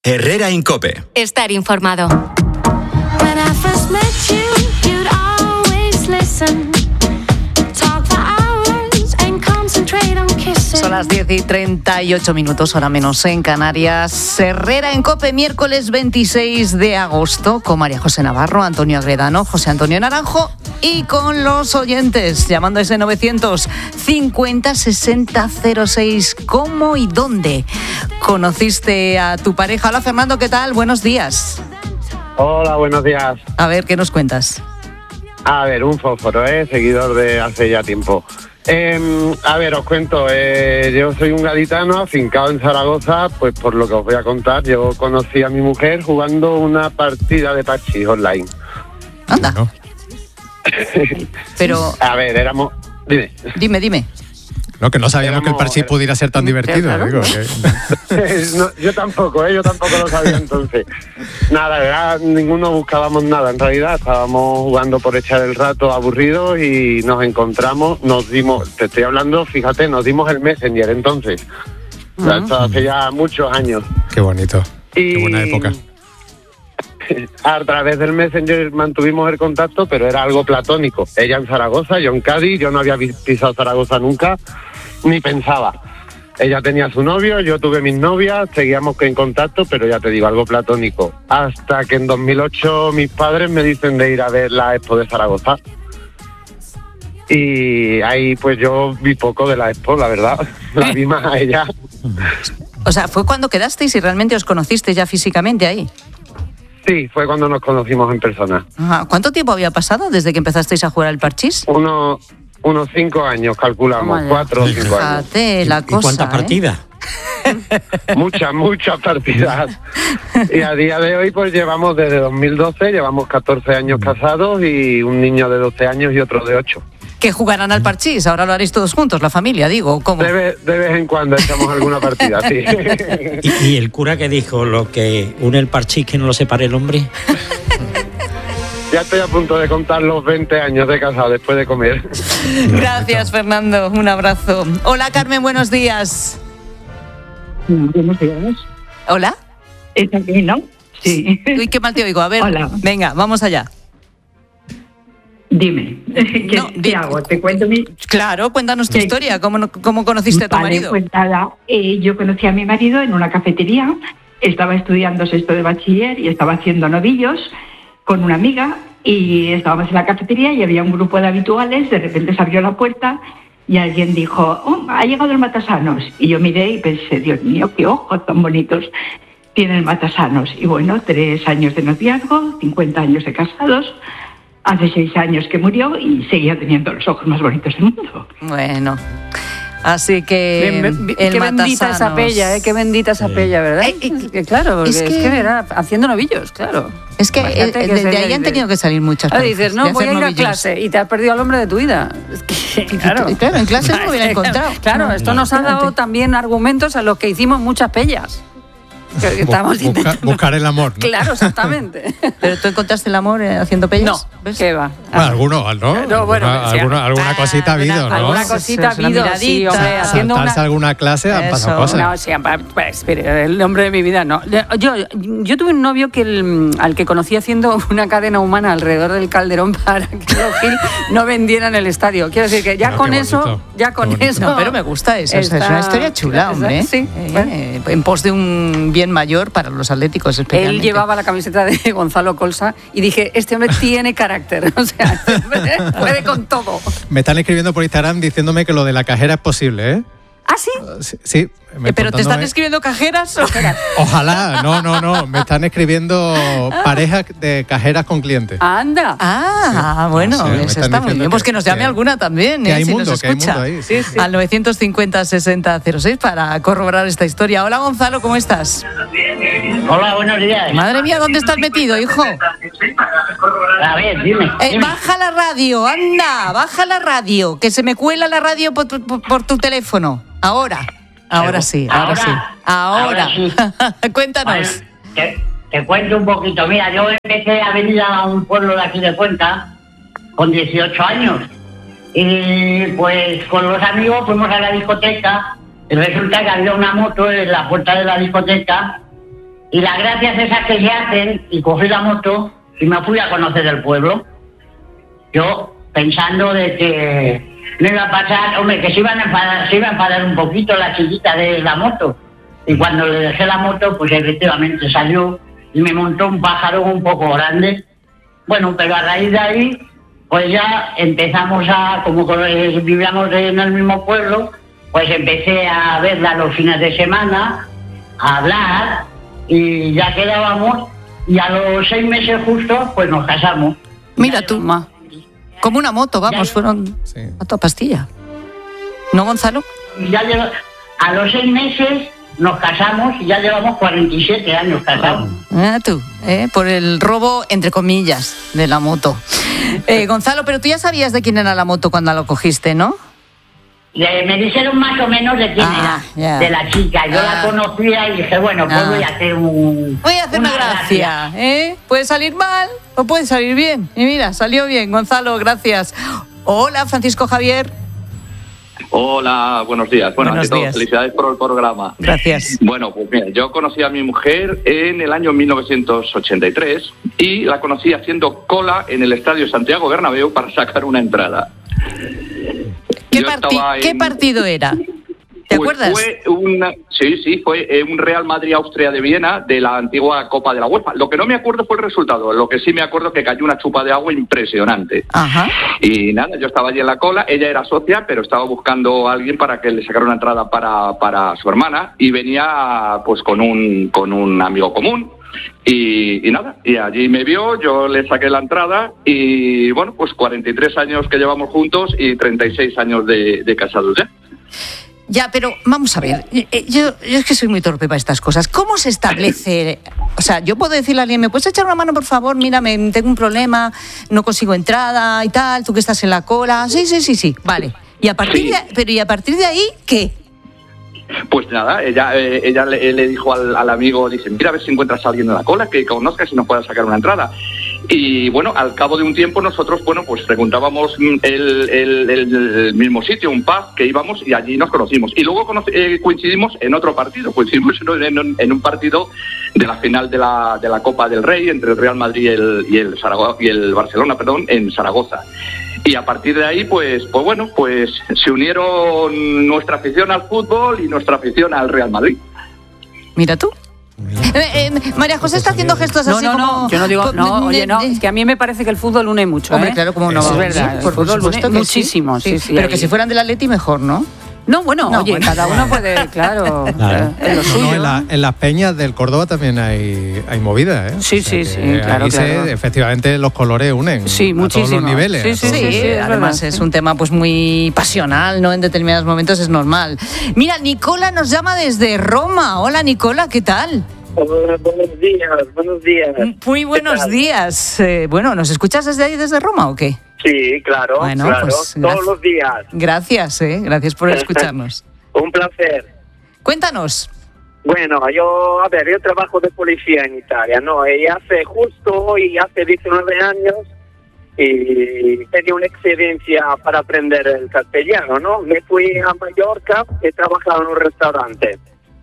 Herrera en COPE. Estar informado. Son las 10:38, hora menos en Canarias. Herrera en COPE, miércoles 26 de agosto, con María José Navarro, Antonio Agredano, José Antonio Naranjo y con los oyentes, llamando a ese 950-6006. ¿Cómo y dónde conociste a tu pareja? Hola, Fernando, ¿qué tal? Buenos días. Hola, buenos días. A ver, ¿qué nos cuentas? A ver, un fósforo, seguidor de hace ya tiempo. A ver, os cuento, yo soy un gaditano afincado en Zaragoza, pues por lo que os voy a contar, yo conocí a mi mujer jugando una partida de parchís online. Anda. No. Pero... A ver, éramos... Dime. No, que no sabíamos que el parchís pudiera ser tan divertido. Claro. Digo, No, yo tampoco lo sabía entonces. Nada, ninguno buscábamos nada, en realidad estábamos jugando por echar el rato aburridos y nos encontramos, nos dimos, te estoy hablando, fíjate, nos dimos el Messenger entonces. Esto hace ya muchos años. Qué bonito, qué buena época. A través del Messenger mantuvimos el contacto, pero era algo platónico. Ella en Zaragoza, yo en Cádiz, yo no había pisado Zaragoza nunca, ni pensaba. Ella tenía su novio, yo tuve mis novias, seguíamos en contacto, pero ya te digo, algo platónico. Hasta que en 2008 mis padres me dicen de ir a ver la Expo de Zaragoza. Y ahí pues yo vi poco de la Expo, la verdad. La vi más a ella. O sea, ¿fue cuando quedasteis y realmente os conocisteis ya físicamente ahí? Sí, fue cuando nos conocimos en persona. Ajá. ¿Cuánto tiempo había pasado desde que empezasteis a jugar al parchís? Unos 5 años, calculamos, 4 o 5 años. Fíjate la cosa. ¿Y cuántas partidas? Muchas partidas. Y a día de hoy pues llevamos desde 2012, llevamos 14 años casados y un niño de 12 años y otro de 8. Que jugarán al parchís, ahora lo haréis todos juntos, la familia, digo, ¿cómo? De vez en cuando echamos alguna partida, sí. ¿Y el cura que dijo, lo que une el parchís que no lo separe el hombre? Ya estoy a punto de contar los 20 años de casado después de comer. Gracias, Fernando, un abrazo. Hola, Carmen, buenos días. Buenos días. ¿Hola? ¿Es aquí, no? Sí. Uy, qué mal te oigo, a ver. Hola. Venga, vamos allá. Dime, ¿qué hago? ¿Te cuento mi...? Claro, cuéntanos tu historia, ¿cómo conociste a tu marido? Pues nada, yo conocí a mi marido en una cafetería, estaba estudiando sexto de bachiller y estaba haciendo novillos con una amiga y estábamos en la cafetería y había un grupo de habituales, de repente se abrió la puerta y alguien dijo, ha llegado el Matasanos. Y yo miré y pensé, Dios mío, qué ojos tan bonitos tiene el Matasanos. Y bueno, 3 años de noviazgo, 50 años de casados. Hace 6 años que murió y seguía teniendo los ojos más bonitos del mundo. Bueno, así que qué bendita esa pella, qué bendita esa pella, ¿verdad? Claro, es que era haciendo novillos, claro. Es que de ahí han tenido que salir muchas cosas. Dices, no, voy a ir a clase y te has perdido al hombre de tu vida. Es que, claro, en clase no lo hubiera encontrado. Claro, esto nos ha dado también argumentos a los que hicimos muchas pellas. Buscar el amor, ¿no? Claro, exactamente. ¿Pero tú encontraste el amor haciendo pellas? No, ¿ves? ¿Qué va? Alguno, ¿no? No, bueno, alguna cosita ha habido, ¿no? Alguna cosita ha habido, sí, hombre. Haciendo alguna clase han pasado cosas. No, sí, pues, espere, el hombre de mi vida, no. Yo tuve un novio al que conocí haciendo una cadena humana alrededor del Calderón para que los Gil no vendieran el estadio. Quiero decir que ya con eso... No, pero me gusta eso. Es una historia chula, hombre. Sí. En pos de un bien mayor para los atléticos especialmente. Él llevaba la camiseta de Gonzalo Colsa y dije, este hombre tiene carácter, o sea, puede con todo. Me están escribiendo por Instagram diciéndome que lo de la cajera es posible, ¿eh? ¿Ah, sí? Sí. ¿Pero te están escribiendo cajeras? Ojalá, no. Me están escribiendo parejas de cajeras con clientes. ¡Anda! Bueno, eso está muy bien. Pues que nos llame alguna también, que hay si mundo, nos escucha. Que hay mundo ahí. Sí. Al 950-6006 para corroborar esta historia. Hola, Gonzalo, ¿cómo estás? Hola, buenos días. Madre mía, ¿dónde estás metido, hijo? A ver, dime. Baja la radio, anda, baja la radio, que se me cuela la radio por tu teléfono. Ahora sí. Cuéntanos. Bueno, te cuento un poquito. Mira, yo empecé a venir a un pueblo de aquí de Cuenca con 18 años. Y pues con los amigos fuimos a la discoteca y resulta que había una moto en la puerta de la discoteca Y las gracias esas que se hacen, y cogí la moto y me fui a conocer el pueblo. Yo pensando de que no iba a pasar, hombre, que se iba a enfadar un poquito la chiquita de la moto. Y cuando le dejé la moto, pues efectivamente salió y me montó un pájaro un poco grande. Bueno, pero a raíz de ahí, pues ya empezamos como vivíamos en el mismo pueblo, pues empecé a verla los fines de semana, a hablar, y ya quedábamos, y a los 6 meses justo, pues nos casamos. Mira tú, como una moto, vamos, fueron a toda pastilla. ¿No, Gonzalo? Ya a los 6 meses nos casamos y ya llevamos 47 años casados. Tú, por el robo, entre comillas, de la moto. Gonzalo, pero tú ya sabías de quién era la moto cuando la cogiste, ¿no? Me dijeron más o menos de quién era, de la chica. Yo la conocía y dije, bueno, pues voy a hacer una gracia. Puede salir mal o puede salir bien. Y mira, salió bien. Gonzalo, gracias. Hola, Francisco Javier. Hola, buenos días. Bueno, ante todo, felicidades por el programa. Gracias. Bueno, pues mira, yo conocí a mi mujer en el año 1983 y la conocí haciendo cola en el Estadio Santiago Bernabéu para sacar una entrada. ¿Qué partido era? ¿Te acuerdas? Fue un Real Madrid-Austria de Viena de la antigua Copa de la UEFA. Lo que no me acuerdo fue el resultado. Lo que sí me acuerdo es que cayó una chupa de agua impresionante. Ajá. Y nada, yo estaba allí en la cola. Ella era socia, pero estaba buscando a alguien para que le sacara una entrada para su hermana. Y venía pues con un amigo común. Y nada, y allí me vio, yo le saqué la entrada y bueno, pues 43 años que llevamos juntos y 36 años de casados ya. Ya, pero vamos a ver, yo es que soy muy torpe para estas cosas. ¿Cómo se establece? O sea, yo puedo decirle a alguien, ¿me puedes echar una mano, por favor? Mira, tengo un problema, no consigo entrada y tal, tú que estás en la cola. Sí, vale. ¿Y a partir de ahí qué? Pues nada, ella le dijo al amigo, dice, mira a ver si encuentras a alguien en la cola que conozcas y nos pueda sacar una entrada. Y bueno, al cabo de un tiempo nosotros, bueno, pues preguntábamos el mismo sitio, un pub que íbamos y allí nos conocimos. Y luego coincidimos en otro partido, coincidimos en un partido de la final de la Copa del Rey entre el Real Madrid y el Barcelona, en Zaragoza. Y a partir de ahí, pues se unieron nuestra afición al fútbol y nuestra afición al Real Madrid. Mira tú. María José está haciendo gestos así como... No, yo no digo... No, es que a mí me parece que el fútbol une mucho. Hombre, claro, como no. Es verdad, el fútbol une muchísimo. Sí, pero que si fueran del Atleti mejor, ¿no? No, bueno, oye, cada uno puede, claro. En lo suyo. En las peñas del Córdoba también hay movida, ¿eh? Sí, claro. Efectivamente los colores unen. Sí, muchísimo. A todos los niveles. Sí, además es un tema pues muy pasional, ¿no? En determinados momentos es normal. Mira, Nicola nos llama desde Roma. Hola, Nicola, ¿qué tal? Hola, buenos días. Muy buenos días. Bueno, ¿nos escuchas desde ahí, desde Roma o qué? Sí, claro, bueno, claro, pues, todos los días. Gracias gracias por escucharnos. Un placer. Cuéntanos. Bueno, yo trabajo de policía en Italia, ¿no? Y hace 19 años y tenía una excedencia para aprender el castellano, ¿no? Me fui a Mallorca y trabajaba en un restaurante.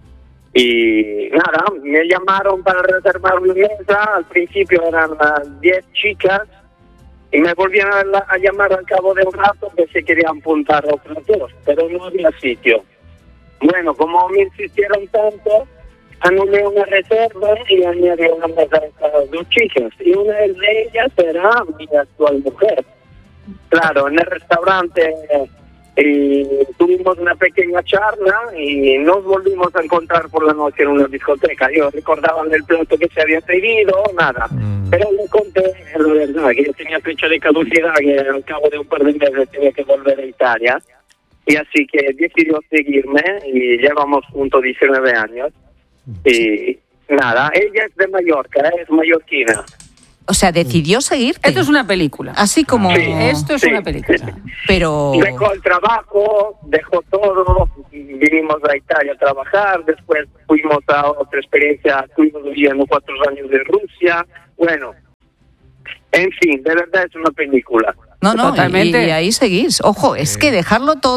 Y nada, me llamaron para reservar una mesa, al principio eran 10 chicas, y me volvieron a llamar al cabo de un rato que se querían apuntar a otras 2, pero no había sitio. Bueno, como me insistieron tanto, anulé una reserva y añadí una mesa a las 2 chicas, y una de ellas era mi actual mujer. Claro, en el restaurante tuvimos una pequeña charla y nos volvimos a encontrar por la noche en una discoteca. Yo recordaba el plato que se había pedido, nada. Pero le conté la verdad, que yo tenía fecha de caducidad, que al cabo de un par de meses tenía que volver a Italia. Y así que decidió seguirme y llevamos juntos 19 años. Y nada, ella es de Mallorca, es mallorquina. O sea, decidió seguirte. Esto es una película. Así como... Sí, esto es una película. Pero... Dejó el trabajo, dejó todo, vinimos a Italia a trabajar, después fuimos a otra experiencia, estuvimos viviendo 4 años en Rusia. Bueno, en fin, de verdad es una película. No, Totalmente. Y ahí seguís. Ojo, es que dejarlo todo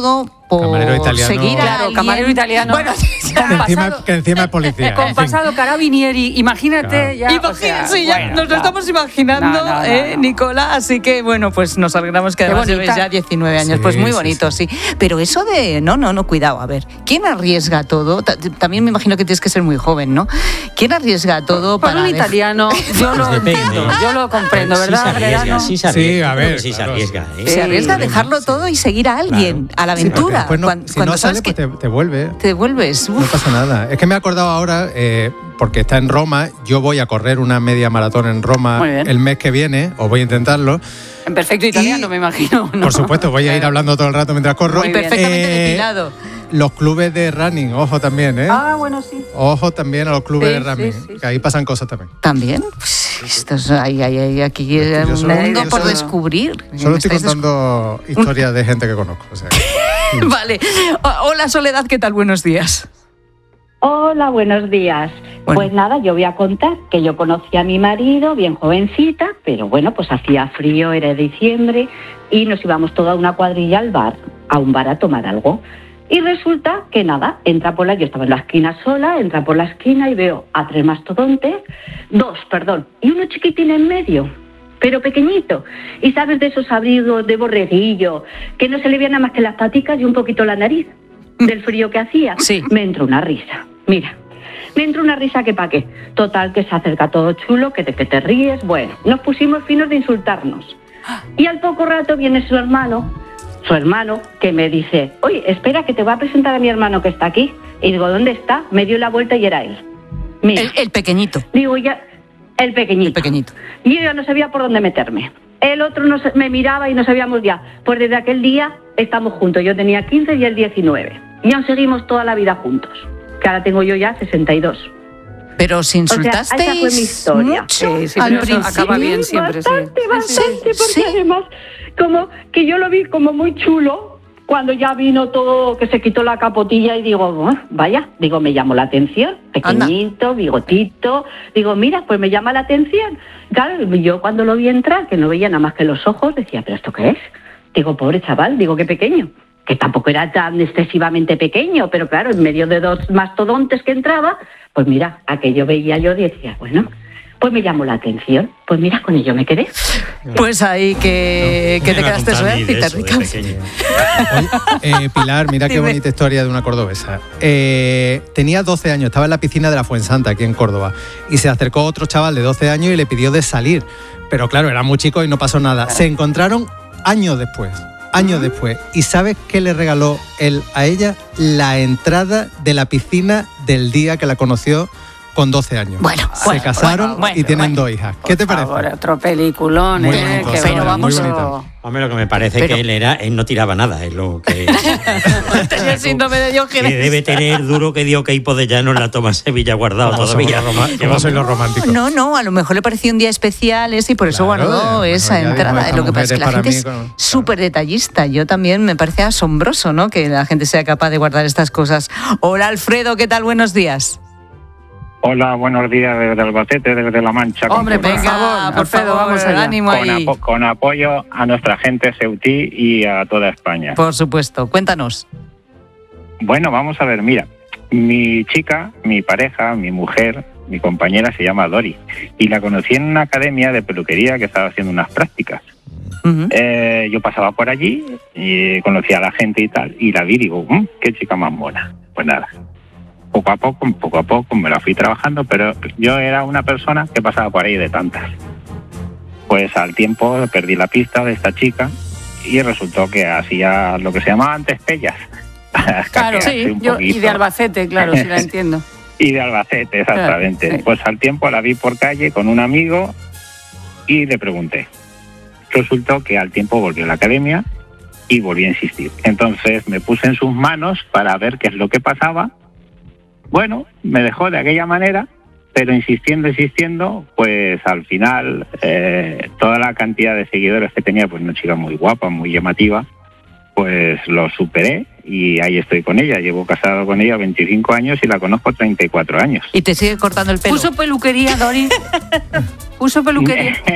Camarero italiano. seguir a Claro, alguien. camarero italiano. Bueno, Que encima es policía. Con en fin. pasado carabinieri, imagínate Claro. ya. Imagínense, ya bueno, nos lo estamos imaginando, No. Nicola. Así que, bueno, pues nos alegramos que Qué además bonita. lleves ya 19 años. Sí, Pues muy sí, bonito, sí. Pero eso de... No, cuidado. A ver, ¿quién arriesga todo? También me imagino que tienes que ser muy joven, ¿no? ¿Quién arriesga todo Para un italiano, yo lo Depende. entiendo, yo lo comprendo, Sí ¿verdad, se arriesga, Gredano? sí se arriesga. Sí, a yo creo ver, que sí se claro, arriesga. sí. Se arriesga a Sí, dejarlo todo y seguir a alguien, Claro. a la Sí, porque aventura. después cuando no sabes sale, que pues te vuelve. te vuelves. No Uf. pasa nada. Es que me he acordado ahora, porque está en Roma, yo voy a correr una media maratón en Roma Muy bien. el mes que viene, o voy a intentarlo. En perfecto italiano, Y- me imagino. ¿no? Por supuesto, voy a ir hablando todo el rato mientras corro. Muy Y bien. perfectamente Eh, depilado. Los clubes de running, ojo también, ¿eh? Bueno, sí. Ojo también a los clubes Sí, de running, sí, sí, que ahí pasan cosas también. ¿También? Pues, esto es, hay aquí Yo un solo- mundo yo por solo- descubrir. Solo Me estoy estáis contando historias de gente que conozco. O sea, Vale. Hola, Soledad, ¿qué tal? Buenos días. Hola, buenos días. Bueno. Pues nada, yo voy a contar que yo conocí a mi marido bien jovencita, pero bueno, pues hacía frío, era diciembre y nos íbamos toda una cuadrilla al bar, a un bar a tomar algo. Y resulta que nada, yo estaba en la esquina sola, entra por la esquina y veo a 3 mastodontes, 2, y uno chiquitín en medio, pero pequeñito. Y sabes, de esos abrigos de borreguillo, que no se le veía nada más que las paticas y un poquito la nariz, del frío que hacía. Sí. Me entró una risa, mira. Me entró una risa que pa' qué. Total, que se acerca todo chulo, que te ríes. Bueno, nos pusimos finos de insultarnos. Y al poco rato viene su hermano, que me dice, oye, espera, que te voy a presentar a mi hermano que está aquí. Y digo, ¿dónde está? Me dio la vuelta y era él. Mira, El pequeñito. digo, ya, el pequeñito. El pequeñito. Y yo ya no sabía por dónde meterme. El otro me miraba y no sabíamos ya. Pues desde aquel día estamos juntos. Yo tenía 15 y él 19. Y aún seguimos toda la vida juntos. Que ahora tengo yo ya 62. Pero si O sea, insultasteis esa fue mi historia. mucho Sí, al pero eso principio. acaba bien siempre, sí. Bastante, porque Sí. además, como que yo lo vi como muy chulo cuando ya vino todo, que se quitó la capotilla y digo, vaya, digo, me llamó la atención, pequeñito, bigotito, digo, mira, pues me llama la atención. Claro, yo cuando lo vi entrar, que no veía nada más que los ojos, decía, ¿pero esto qué es? Digo, pobre chaval, digo, qué pequeño. Que tampoco era tan excesivamente pequeño, pero claro, en medio de 2 mastodontes que entraba, pues mira, aquello veía yo y decía, bueno, pues me llamó la atención, pues mira, con ello me quedé. Pues ahí que te Me iba a quedaste contar sola ni y de te eso, de ricas. pequeño. Oye, Pilar, mira qué Dime. bonita historia de una cordobesa. Tenía 12 años, estaba en la piscina de la Fuensanta, aquí en Córdoba, y se acercó otro chaval de 12 años y le pidió de salir. Pero claro, era muy chico y no pasó nada. Se encontraron años después. ¿Y sabes qué le regaló él a ella? La entrada de la piscina del día que la conoció con 12 años. Se casaron y tienen 2 hijas. ¿Qué te parece? Por otro peliculón, Muy ¿eh? bonito, Que Sandra, pero vamos muy bonito. a... Hombre, lo que me parece Pero- que él no tiraba nada, es lo que... Tenía el síndrome de que Diógenes. debe tener duro que dio que hipo de llano en la toma Sevilla guardado todavía. ¿Cómo soy los románticos? No, a lo mejor le pareció un día especial ese y por eso Claro, guardó esa ya dijo, entrada. esta Lo que pasa es que la mujer gente es es para mí, súper detallista. Yo también me parece asombroso, ¿no? Que la gente sea capaz de guardar estas cosas. Hola, Alfredo, ¿qué tal? Buenos días. Hola, buenos días desde Albacete, desde La Mancha. Hombre, por Venga, favor, por Alfredo, favor, vamos allá. ánimo ahí. Con apoyo a nuestra gente ceutí y a toda España. Por supuesto, cuéntanos. Bueno, vamos a ver, mira, mi chica, mi pareja, mi mujer, mi compañera se llama Dori y la conocí en una academia de peluquería que estaba haciendo unas prácticas. Yo pasaba por allí y conocí a la gente y tal, y la vi y digo, qué chica más mona. Pues nada, poco a poco me la fui trabajando, pero yo era una persona que pasaba por ahí de tantas. Pues al tiempo perdí la pista de esta chica y resultó que hacía lo que se llamaba antes pellas. Claro, Caquearse sí, un yo, y poquito. de Albacete, claro, sí la entiendo. Y de Albacete, exactamente. Claro, sí. Pues al tiempo la vi por calle con un amigo y le pregunté. Resultó que al tiempo volvió a la academia y volví a insistir. Entonces me puse en sus manos para ver qué es lo que pasaba. Bueno, me dejó de aquella manera, pero insistiendo, pues al final toda la cantidad de seguidores que tenía, pues una chica muy guapa, muy llamativa, pues lo superé y ahí estoy con ella. Llevo casado con ella 25 años y la conozco 34 años. ¿Y te sigue cortando el pelo? ¿Puso peluquería, Dori? ¿Puso peluquería?